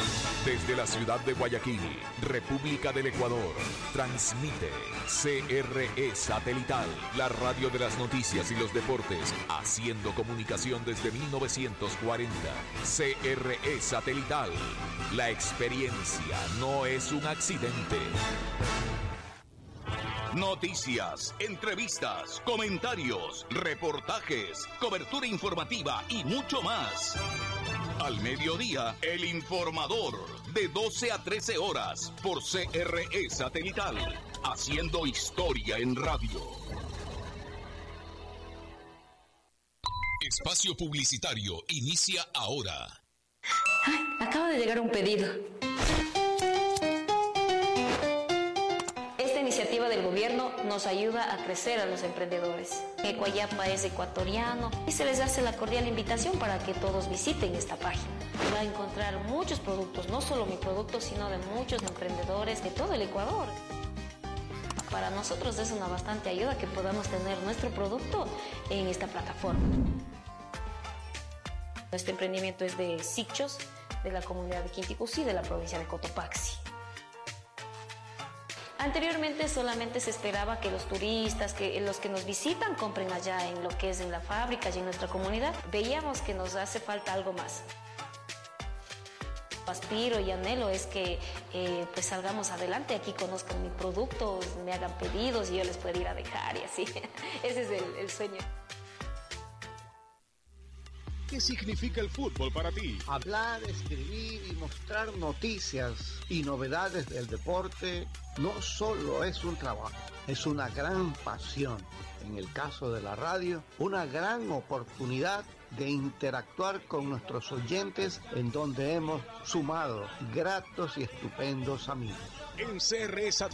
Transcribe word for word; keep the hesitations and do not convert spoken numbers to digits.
Desde la ciudad de Guayaquil, República del Ecuador, transmite C R E Satelital, la radio de las noticias y los deportes, haciendo comunicación desde mil novecientos cuarenta. C R E Satelital, la experiencia no es un accidente. Noticias, entrevistas, comentarios, reportajes, cobertura informativa y mucho más. Al mediodía, El Informador, de doce a trece horas, por C R E Satelital, haciendo historia en radio. Espacio publicitario inicia ahora. Ay, acaba de llegar un pedido. Esta iniciativa del gobierno nos ayuda a crecer a los emprendedores. Ecuayapa es ecuatoriano y se les hace la cordial invitación para que todos visiten esta página. Va a encontrar muchos productos, no solo mi producto, sino de muchos emprendedores de todo el Ecuador. Para nosotros es una bastante ayuda que podamos tener nuestro producto en esta plataforma. Este emprendimiento es de Sichos, de la comunidad de Quinticusí, de la provincia de Cotopaxi. Anteriormente solamente se esperaba que los turistas, que los que nos visitan, compren allá en lo que es en la fábrica y en nuestra comunidad. Veíamos que nos hace falta algo más. Aspiro y anhelo es que eh, pues salgamos adelante, aquí conozcan mi producto, me hagan pedidos y yo les pueda ir a dejar y así. Ese es el, el sueño. ¿Qué significa el fútbol para ti? Hablar, escribir y mostrar noticias y novedades del deporte no solo es un trabajo, es una gran pasión. En el caso de la radio, una gran oportunidad de interactuar con nuestros oyentes, en donde hemos sumado gratos y estupendos amigos. En C R E Satelital